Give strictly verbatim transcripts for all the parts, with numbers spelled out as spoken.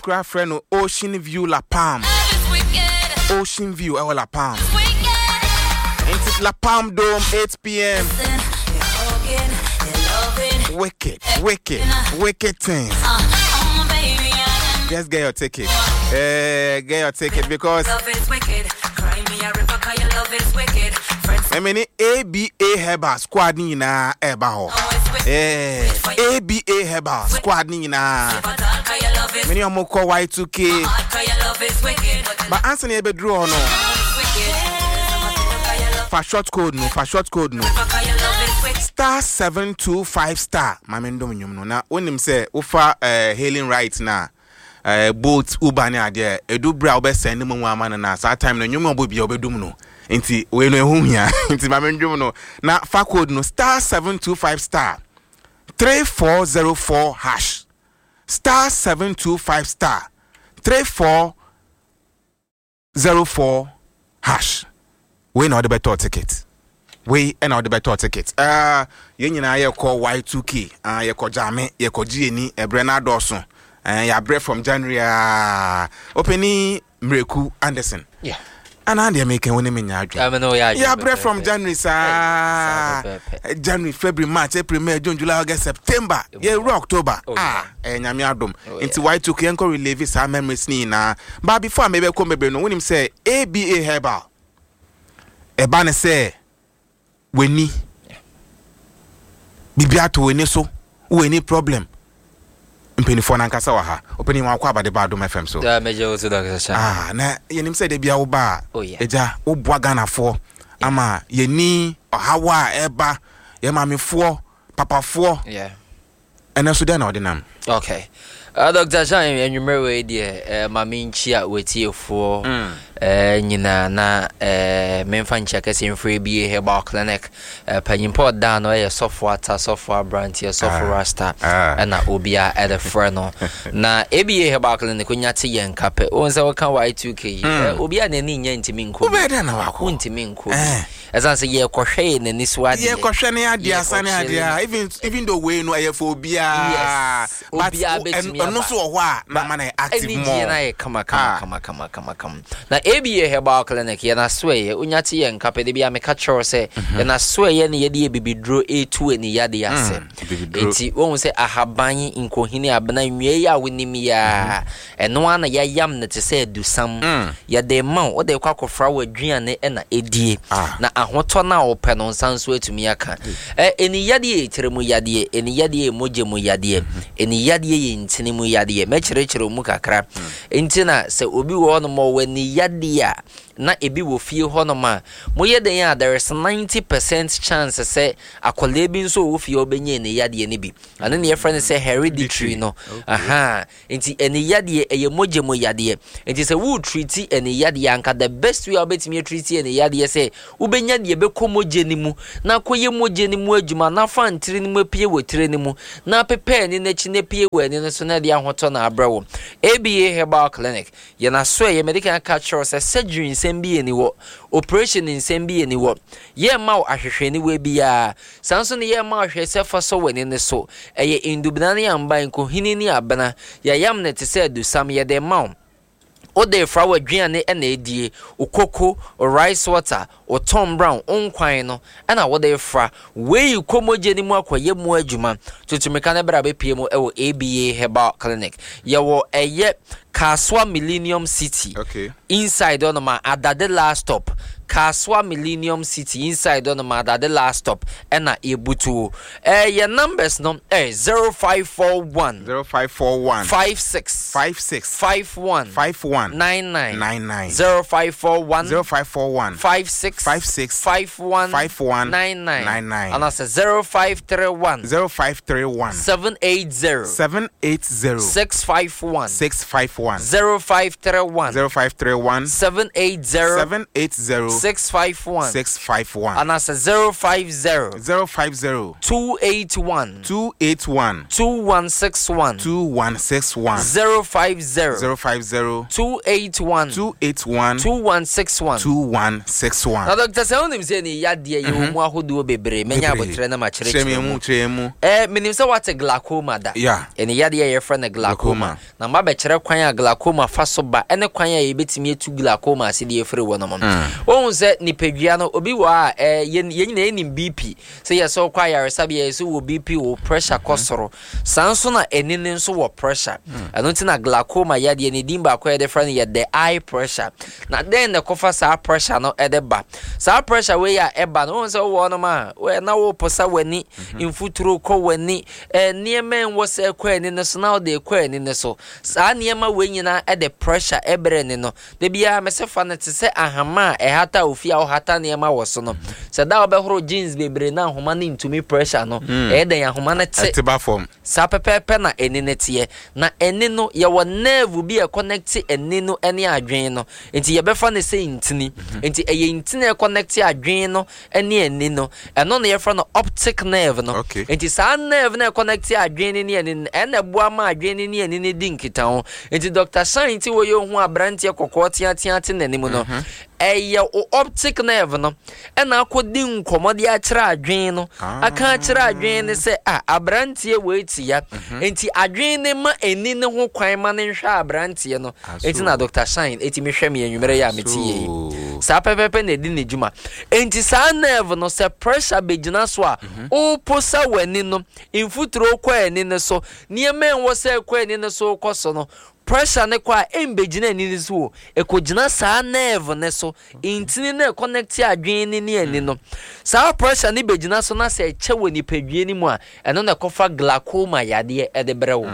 craft friend Ocean View La Palm. Ocean View eh, La Palm. Into La Palm Dome eight p.m. Wicked, wicked, wicked thing. Just get your ticket. Uh, get your ticket because I mean A B A Heba squad ni na eba ho. Eh, A B A Heba squad ni na. Many omo call Y two K. But Anthony ebe draw no. For short code no, for short code no. Star seven two five star. Mamendo mnyum no. Na onim say ofa uh, hailing right na. Uh, boat Uber ni ade edu bra obe send mu ama na sa time no nyum obo bia obedum no. Inti we no ehun hia inti mamendwum no na fa code no star seven two five star three four zero four hash star seven two five star three four zero four hash we no the better ticket we and the better ticket uh ye nyina ye call Y two K uh ye ko jame ye ko gieni ebre na doso uh ya bre from January uh, opening Mreku Anderson yeah. And I'm making when I'm in your dream. Yeah, bread from January, sir. January, February, March, April, May, June, July, August, September. Yeah, October. Ah, and I'm your dome. Into why to Kenko relieve his memories. Nina. But before I maybe come, baby, when him say A B A Herbal. A banner say, we need Bibiato, we need so, we need problem. Mpeni fo na nkasa wa ha openi wa kwa abade ba do F M so da meje wo so da sha ah na yenim se de bia wo ba eja wo boa Ghana fo ama yeni ohawa eba ye mamefo papafo yeah ena so de na odinam okay uh, Doctor Jean enwumere we de eh mame nchi a wetiefo eh nyina na eh memfa nchi akese mfre bi Herbal Clinic eh panyimpo da no ye software ta software brand ye software rasta na obia at the front na A B A Herbal Clinic nyate ye nkape onse we kan Y two K obia na ni nya ntimi nko obeda na wako ntimi nko esanse ye kohwe na ni swade ye kohwe na adia sane adia even even though we no ye for obia yes obia betimi no so ho a na man active more na ye kama kama kama kama kama kama na A B A Herbal Clinic ye na sweye unyati ye nkape de bia me ka choro se ye na sweye ne ye de bibidro A two ni yade yase enti won se ahaban inkohini abana nwie ya wonimi ya eno ana ya yam ne te se dusam ye de ma o de kwakofra wadwiane e na edie na ahoto na ope no nsanso atumi aka eh eni yade ye tiremu yade eni yade ye moje mu yade eni yade ye ntini mu yade me kirekire mu kakra enti na se obi wo no mo wani yade ya na ebi wo fie honoma moye den ya there is ninety percent chance say akole bi nso wo fie obenye ne yade ne bi ane ne friend say hereditary no aha enti ene yade eye moje mo yade enti say wo treat ene yade anka the best way obetimi treat ene yade say ubenya de be komoje ni mu na koye moje ni mu adwuma na fa ntire ni mu pie wo tire ni mu na pepe ni na chi ne pie wo ni so na de ahoto na abrawo A B A Herbal Clinic ye na so ye medical culture say surgery sembi eni wo operation in sembi eni wo ye ma ahwehwe ni we bia sanso ne ye ma ahwe se fa so wani ne so eye indubna ne amba nko hini ni abana ya yam ne te se du sam ye de ma o de fra wadwiane e na edie okoko rice water o Tom Brown onkwan no e na wo de fra we komoje ni mu akoye mu adwuma tutumeka na bra be pie mu e wo A B A Herbal Clinic ye wo eye Kaswa Millennium City. Okay. Inside on my adade last stop. Kaswa Millennium City inside on my adade last stop. Ena ebutu. Eh your numbers no eh zero five four one zero five four one five six five six five one five one nine nine nine nine zero five four one zero five four one five six five six five one five one nine nine nine nine and that's zero five three one zero five three one seven eight zero seven eight zero six five one six five one zero five three one zero five three one seven eight zero seven eight zero six five one six five one and as a zero five zero zero five zero two eight one two eight one two one six one two one six one zero five zero zero five zero two eight one two eight one two one six one two one six one. Now Doctor Sound him say ni yadeɛ ye mu ahodo bebre menya abotre na ma kyerɛ kyerɛ mu kyerɛ mu eh menim sɛ what glaucoma da yeah ene yadeɛ ye friend glaucoma na ma be kyerɛ kwan a glaucoma fa so ba ene kwan a ye betimi etu glaucoma ase de efre wɔ no mo ohun sɛ nipadua no obi wa eh ye nyina enim B P sɛ ye so kwa yare sabe ye so wo B P wo pressure kosoro sanso na eni ne nso wo pressure ɛno nti na glaucoma yadeɛ ne dimba kwa de friend ye the eye pressure na then the kofa sa pressure no e de ba sa pressure we ya e ba no ohun sɛ wo no ma we na wo posa wani infuturo ko wani eh niema wo sɛ kwa eni ne so na de kwa eni ne so sa niema we nyina e de pressure e bre ne no de bia me se fa ne te se ahama e hata ofia o hata niema wo so no se da obehoro jeans bebre na ahoma ne ntumi pressure no e de ahoma ne te ba form sa pepepe na eni ne te na eni no ye wo nerve bi e connect eni no ene adwen no enti ye befa ne se ntini enti eye ntini e connect adwen no ene eni no eno na ye fra no optic nerve no enti sa nerve na e connect adwen ne eni ene boa ma adwen ne eni ne di nkita ho enti Doctor Shine ti wo ye hu abrante kokko tia tia te nanim no eye o optic nerve no ena akodi nkomode a kira adwen no aka kira adwen ne se ah abrante we tia enti adwen ne ma eni ne ho kwan ma ne hwa abrante no enti na Doctor Shine eti me hwɛ me anwumere ya metie sa pepepe na di ne djuma enti sa nerve no se pressure begina so a o posa wani no infuturo kwa eni ne so niema enwo se kwa eni ne so koso no pressure ne kwa embegina eni ne so ekogina sa nerve ne so intini na connect adwen ni ne eni no sa pressure ne begina so na se eche woni padwie ni mu a eno na kofa glaucoma yade e de brewo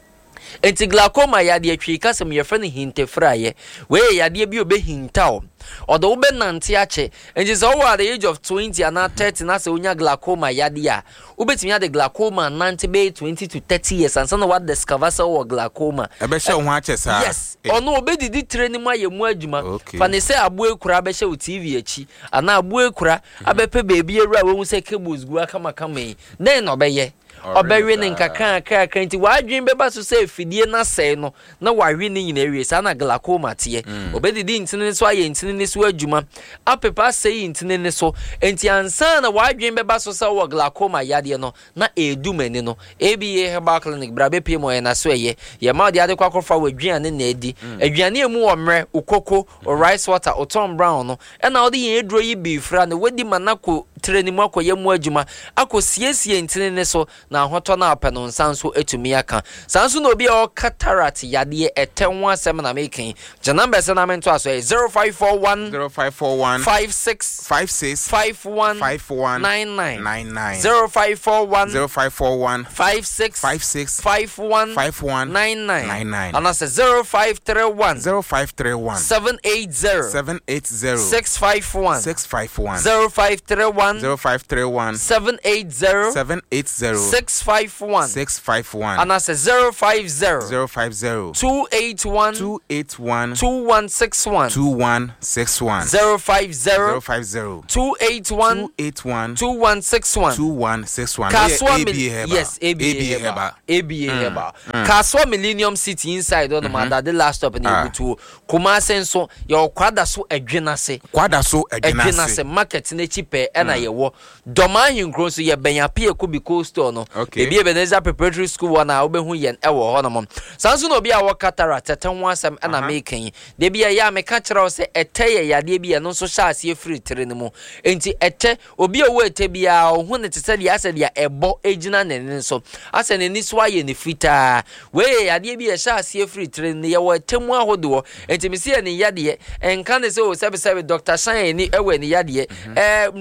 enti glaucoma yade atwi kasem ye frɛ ne hintefraye we yade bi obe hintao odo ube nante ache enti so wo at the age of twenty and thirty na se onya glaucoma yade a ubetimi ade glaucoma nante be twenty to thirty years and so na what discover so wo glaucoma ebe hye ho ache sa yes ono obedidi training mu ayemu adwuma fa ne se abo ekura be hye o T V achi ana abo ekura abepe beebi ewura wo hu se cables gu akama kama yi then no be ye obewe ne nkaka kaka nti wadwen beba so se fidie na sei no na wawe ne nyina ewie sa na glaucoma tie obedidi ntine so aye ntine ne so adwuma apepa sei ntine ne so enti ansa na wadwen beba so se wo glaucoma yade no na edumani no A B A Herbal Clinic brabe pie mo na so eye ye ma de ade kwakofa wadwane na edi adwane emu wo mre ukoko o rice water o Tom Brown no e na ode ye eduro yi bi fra na wadi manako trenimu akoye mu adwuma akosiesie ntine ne so na hoto na apeno nsanso etumi aka sanso na obi o cataract yade etenwa asem na making je number se na mento aso zero five four one zero five four one five six five six five one five one nine nine nine nine zero five four one zero five four one five six five six five one five one nine nine nine nine and that's zero five three one zero five three one seven eight zero seven eight zero six five one six five one zero five three one zero five three one seven eight zero seven eight zero six five one six five one and that's zero five zero zero five zero two eight one two eight one two one six one two one six one zero five zero zero five zero two eight one two eight one two one six one two one six one Kaswa A B A Herbal. yes A B A Herbal A B A Herbal Kaswa Millennium City inside on the the last stop in the to Kumase nso your kwada so adwenase kwada so adwenase market na chipe e na ye wo doma hinkro so ye benya pie ko bi coast no e bi Ebenezer preparatory school wana obehu yen e wo ho no mom sanso no obi a wo cataract teten ho asem e na making de bia ya me ka kira se eteye yade bia no so sha ase free tere ne mu enti ete obi a wo ete bia ho ne tese dia ase dia ebo ejina ne ne so ase ne ni so aye ne fita we yade bia sha ase free tere ne ye wo etemu ahodo enti me se ne yade enka ne se o sebe sebe Doctor Shine ni ewe ne yade eh mreku so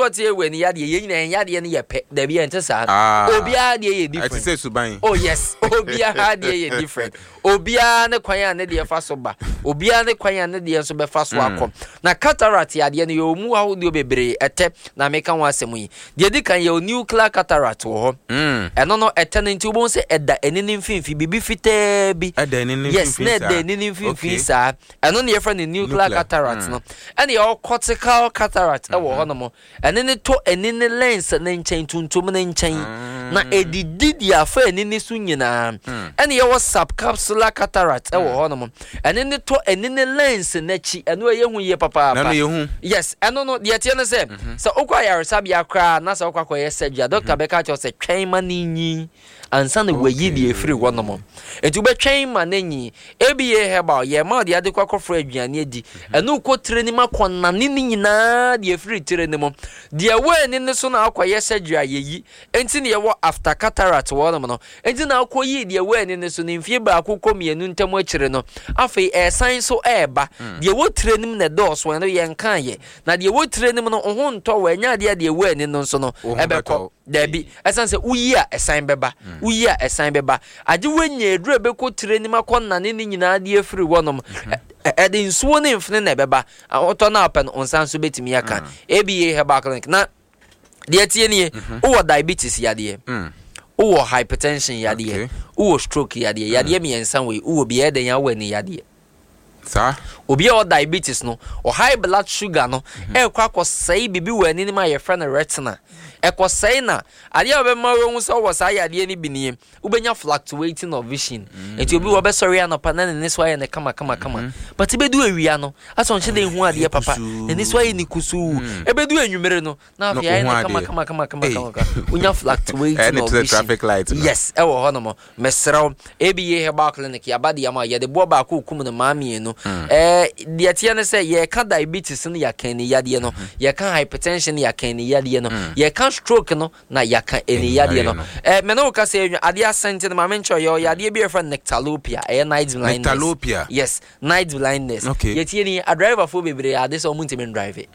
sort here when yadi yin and yadi and ye pet there be antesa. Obia de different. I say Subani. Oh yes, Obia had ye different. Obia ne kwaya ne de fasoba. Obia ne kwaya ne de so be faso akom. Na cataract ya de ne yo mu ahodo bebre ete na meka wa asemu yi. De di kan ye nuclear cataract wo ho. Mm. Eno no ete ne nti ubon se eda enini mfimfi bibi fite bi. Eda enini yes, ne eda enini mfimfi sa. Eno ne ye friend nuclear cataract no. Ene your cortical cataract e wo ho no mo. Ene ne to enini lens ne nchen tuntum ne nchen. Na edidi dia fa enini su nyina. Ene ye wo subcapsular cataract e wo ho no mo. Ene ne to enini lens na chi. Eno ye hu ye papa papa. Yes, eno no de tie ne se. So okwa yaresa bia kra na se okwa koye surgery. Doctor Beka cho se twen maninyi. Ansa na wayi de efiri wono mo. Enti ube twen mananyi. Ebi ye heba ye ma de ade kwa kofra aduane adi. Eno ko tire ni makonna ni nyina de efiri tire ni mo. De we ni ne so na akoye surgery ayeyi. Enti ne ye wo after cataract wono mo no. Enti na akoyi de we ni ne so ni mfie ba akokọ mienu ntam akire no. Afei e san so eba. De wo tire nim na dos wo no ye nkan ye. Na de wo tire nim no ho nto we nya de de we ni no so no. Ebekọ Debi esanse uyi a esan beba uyi a esan beba ade wanya eduru ebeko tire ni makonna ne ni nyina de afiri wonom e de nsuo ne mfene na beba oto na apen onsan so betimi aka ebiye heba clinic na de tie nie wo diabetes yade wo hypertension yade wo stroke yade yade mi ensan we wo bi eden ya wani yade sa obi o diabetes no o high blood sugar no e kwa kwosai bibi wani ni ma ye friend retina ekosai na ade obe ma wo so wo sa ya ade ni binie ubenya fluctuating of vision enti obi wo be sorry anopa na ne so ya ne kama kama kama but be du awia no aso nche de hu ade papa ne so ya ni kusu e be du anwumere no na afia ya ne kama kama kama kama kama unya fluctuating of vision traffic light yes e wo ho no mo mesrew e bi ye heba clinic ya bade ya ma ye de bo ba ko kum no maamie no eh de tie ne se ye ka diabetes no ya kan ni yade no ye ka hypertension ya kan ni yade no ye ka stroke no na yaka eni yade no eh me no ka se ade asente no ma mencho yo yade bi refer nectalopia eh night blindness nectalopia yes night blindness ye tie ni a driver for bebre ade so mun timi drive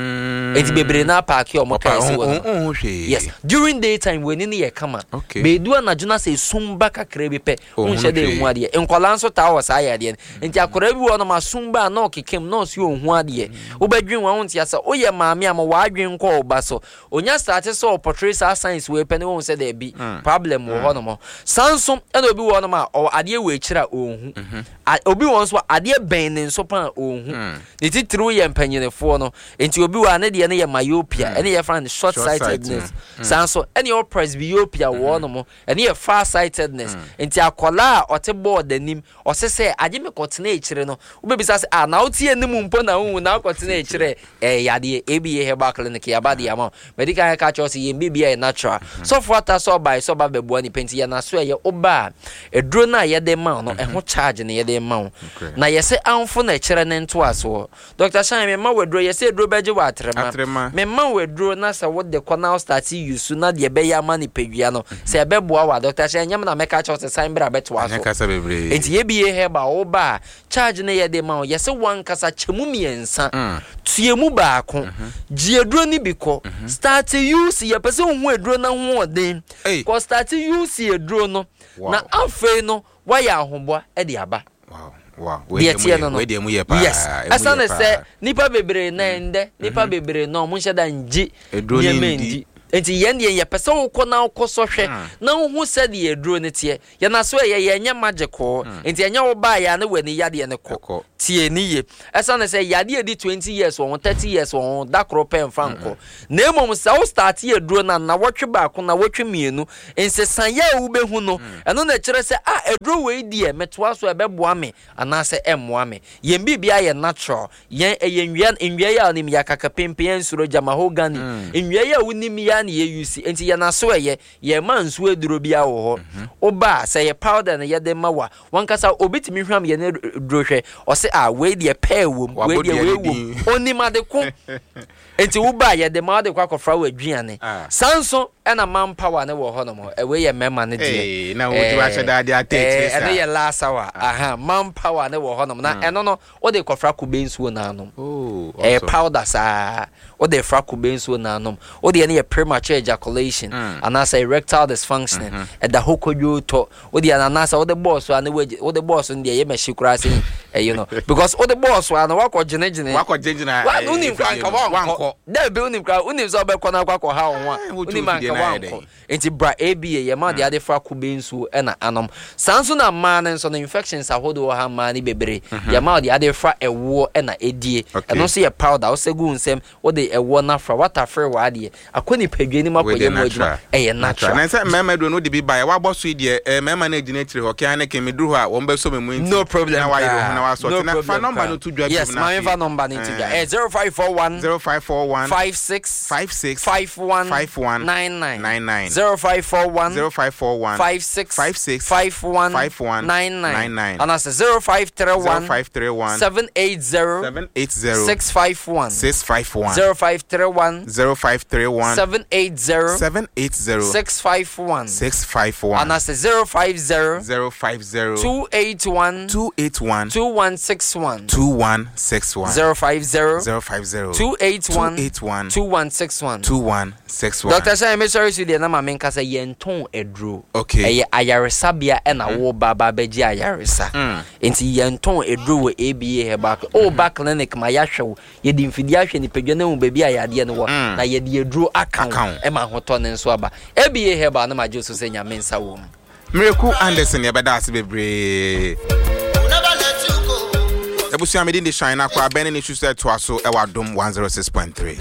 mm eti bebre na park yo mo ka se wo yes during daytime when ni ye kama be du na juna se sumba kakra bi pe un hye de hu ade enkola nso ta wo sa yade enti akora bi wo no ma sumba na okekem no si ohun ade wo badwin wa won ti asa oye maame am wa adwen ko oba so onya start so portray science we pe ne won say there be problem wo ho no mo Samsung and obi wo no ma o ade we kira ohun obi won so ade ben ne so pan ohun ne titru ye mpanyinefo no enti obi wa ne de ne ye myopia ene ye friend short sightedness Samsung ene your presbyopia wo no mo ene ye far sightedness enti akola a ote board anim o se se ade me kotena e kire no obebi sa ah na otie anim mpo na hu na kotena e kire eh yade ebi ye heba clinic ya bade ya ma medical ka cho se ye bibia e natural so for ata so by so ba bebu ani penti ya na so ye oba eduro na ye de ma no e ho charge ne ye de ma na ye se anfo na kire ne nto aso Doctor Shine me ma weduro ye se eduro beje wa atrema me ma weduro na se wo de corner start use na de be ya ma ni pedua no se e beboa wa Doctor Shine nyam na me ka cho se sign bra beto aso enti ye bi ye heba oba charge ne ye de ma ye se wan kasa chemu miensa tuemu baako jieduro ni biko start use ye pese hu eduro na hu oden ko start use eduro no na afi no wa ya ahomboa e de aba wow wow we dey mu ye pa yes asana se nipa bebre na ende nipa bebre no mo hye da nji eduro ni ndi enti yen ye ye pese wo ko na wo so hwe na hu se de eduro ne tie ye na so ye ye nya magical enti enya wo ba ya na wani yade ne ko tie ni ye esa na se yade edi twenty years won thirty years won da kro pen franco na emom se wo start ye eduro na na wotwe ba ko na wotwe mienu ense san ye wo be hu no eno na kire se ah eduro we di e metoa so e be boa me ana se emmoa me ye bibia ye natural ye ye nwia nwia ya ni mi yakaka pempe ensuro jama hogani nwia ya unim ya ne ye use enti ye na so eye ye man so aduro bia wo ho oba say ye powder na ye de ma wa wankasa obetimi hwam ye ne duro hwe o se ah we de pair wom we de we wom oni ma de ko enti wo ba ye de ma de kwa kofra wa aduane sanso ena manpower ne wo ho no mo e we ye mema ne de eh na wo ti wa sheda de atete sa eh e ye last hour aha manpower ne wo ho no na eno no wo de kofra kube nsuo na anom oh eh powder sa wo de fra kube nsuo na anom wo de ne ye premature ejaculation and as erectile dysfunction e da hokodwo to wo de na na sa wo de boss wa ne wo de boss ne ye meshi kura se eh you know because wo de boss wa na wako gene gene wako gene na wa unim kan ka wanko da be unim kan unim so be kona kwa kwa ha won unim kan ka wanko enti bra A B A ye ma de ade fra kube nsuo e na anom sanso na ma ne so na infections ahodo ha ma ne bebre ye ma de ade fra ewo e na edie eno so ye powder wo segu nsem wo de ewo na fra water free wa ade akoni padwe ni makoye mo aduma e ye natural na say mema do no de bi ba ye wa boso de e mema na gine tire ho kan na kemeduru ho a wo be so me mu no problem na wa ye ho na wa so na fa number no to dwa yes my fa number no to dwa eh zero five four one zero five four one five six five six five one five one nine nine nine nine zero five four one zero five four one five six five six five one five one nine nine nine and that's zero five three one five three one seven eight zero seven eight zero six five one six five one zero five three one zero five three one seven eight zero seven eight zero six five one six five one and that's zero five zero zero five zero two eight one two eight one two one six one two one six one zero five zero zero five zero two eight one two eight one two one six one two one six one. Doctor Shine me sorry to the na ma menka say yenton edro okay eh ayaresa bia e na wo baba beji ayaresa enti yenton edro wo A B A Herbal o ba clinic ma ya hwew ye di mfidi ahwe ni pedwa na mu baby ayade ne wo na ye di edro account e ma hoto ne nso aba A B A Herbal na ma je so senya mensa wo mu Miracle Anderson ye beda ase bebre Ebusu amedi de shine akwa bene ni chu set to aso e wa dom one oh six point three